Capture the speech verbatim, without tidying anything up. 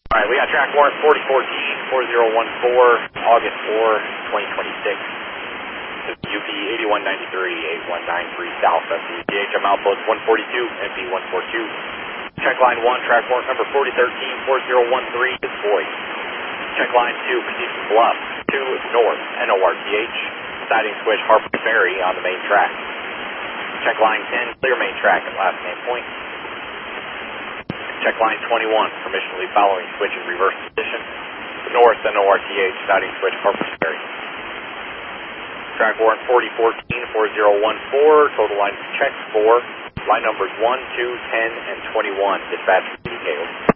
All right, we got track warrant forty fourteen, four zero one four, August fourth, twenty twenty-six. U P eighty-one ninety-three, eight one nine three South, S C G H. I'm outpost one forty-two, M P one forty-two. Check line one, track warrant number forty thirteen, four zero one three is void. Check line two, proceed to Bluff, two north, N O R T H. Siding switch Harper Ferry on the main track. Check line ten, clear main track at last name point. Check line twenty-one, permission to leave following switch in reverse position. North N O R T H, siding switch Harper Ferry. Track warrant forty fourteen, four zero one four, total line check four. Line numbers one, two, ten, and twenty-one. Dispatch from D K.